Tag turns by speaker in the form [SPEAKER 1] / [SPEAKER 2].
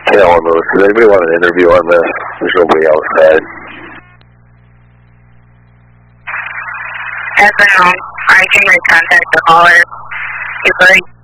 [SPEAKER 1] tail on those. Does anybody want an interview on this? There's nobody outside.
[SPEAKER 2] As I can contact the caller.